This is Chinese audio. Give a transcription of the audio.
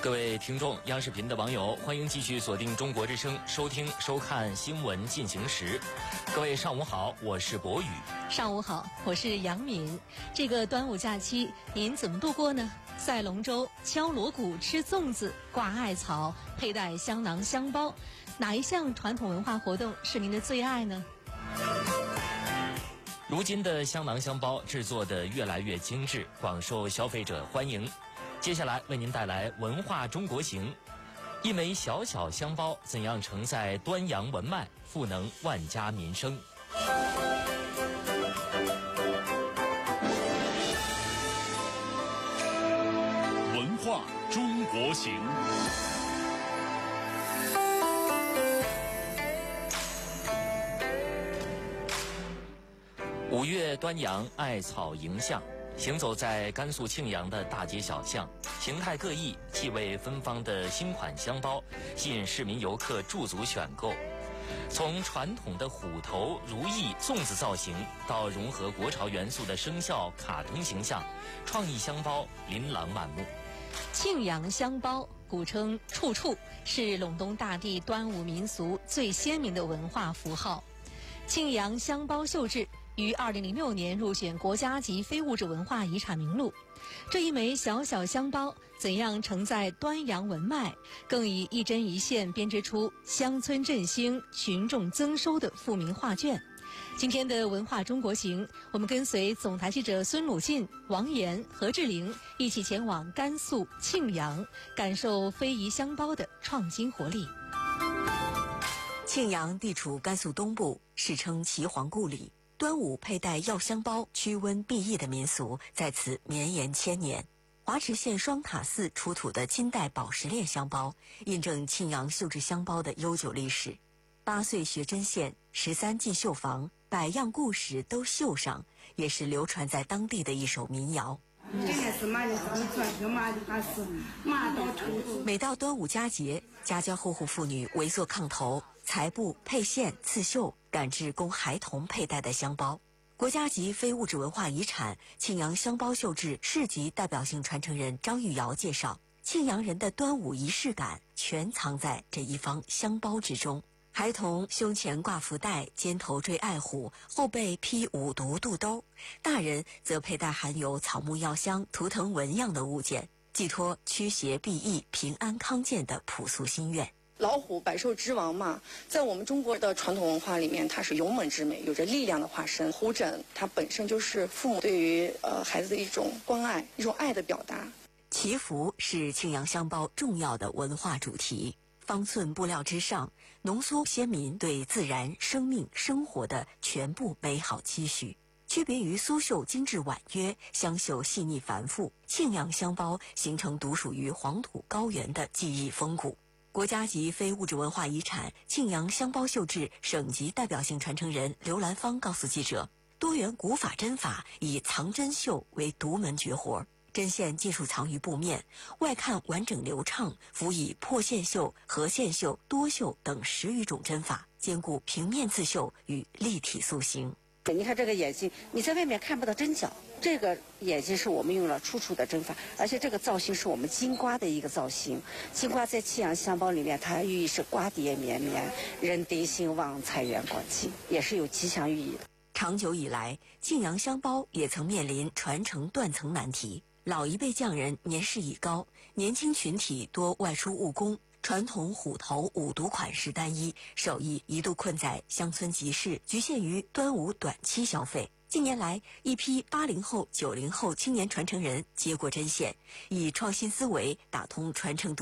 各位听众，央视频的网友，欢迎继续锁定中国之声，收听收看新闻进行时。各位上午好，我是博宇。 上午好，我是杨敏。这个端午假期您怎么度过呢？赛龙舟、敲锣鼓、吃粽子、挂艾草、佩戴香囊香包，哪一项传统文化活动是您的最爱呢？ 如今的香囊香包制作得越来越精致，广受消费者欢迎。接下来为您带来文化中国行，一枚小小香包怎样承载端阳文脉，赋能万家民生。 文化中国行。 5月端阳，艾草迎象。行走在甘肃庆阳的大街小巷，形态各异、气味芬芳的新款香包吸引市民游客驻足选购。从传统的虎头、如意、粽子造型，到融合国潮元素的生肖、卡通形象，创意香包琳琅满目。 庆阳香包，古称处处，是陇东大地端午民俗最鲜明的文化符号。庆阳香包绣制于2006年入选国家级非物质文化遗产名录。这一枚小小香包怎样承载端阳文脉，更以一针一线编织出乡村振兴、群众增收的富民画卷。今天的文化中国行，我们跟随总台记者孙鲁进、王岩、何志玲一起前往甘肃庆阳，感受非遗香包的创新活力。 庆阳地处甘肃东部，世称岐黄故里。端午佩戴药香包驱瘟避疫的民俗在此绵延千年。华池县双塔寺出土的金代宝石链香包，印证庆阳绣制香包的悠久历史。8岁学针线，13进绣房，100样故事都绣上，也是流传在当地的一首民谣。每到端午佳节，家家户户妇女围坐炕头，裁布、配线、刺绣，赶制供孩童佩戴的香包。国家级非物质文化遗产庆阳香包绣制市级代表性传承人张玉瑶介绍，庆阳人的端午仪式感全藏在这一方香包之中。孩童胸前挂福袋，肩头缀爱虎，后背披五毒肚兜；大人则佩戴含有草木药香、图腾纹样的物件，寄托驱邪避疫、平安康健的朴素心愿。 老虎百兽之王嘛，在我们中国的传统文化里面，它是勇猛之美，有着力量的化身。虎枕它本身就是父母对于孩子的一种关爱，一种爱的表达。 祈福是庆阳香包重要的文化主题。方寸布料之上，浓缩先民对自然、生命、生活的全部美好期许。区别于苏绣精致婉约，香绣细腻繁复，庆阳香包形成独属于黄土高原的技艺风骨。国家级非物质文化遗产庆阳香包绣制省级代表性传承人刘兰芳告诉记者，多元古法针法以藏针绣为独门绝活。针线尽数藏于布面，外看完整流畅，辅以破线绣、合线绣、多绣等10余种针法，兼顾平面刺绣与立体塑形。 你看这个眼睛，你在外面看不到针脚，这个眼睛是我们用了处处的针法，而且这个造型是我们金瓜的一个造型。金瓜在庆阳香包里面，它寓意是瓜瓞绵绵，人丁兴旺，财源广进，也是有吉祥寓意的。 长久以来，庆阳香包也曾面临传承断层难题。老一辈匠人年事已高，年轻群体多外出务工，传统虎头五毒款式单一，手艺一度困在乡村集市，局限于端午短期消费。近年来，一批80后、90后青年传承人接过针线，以创新思维打通传承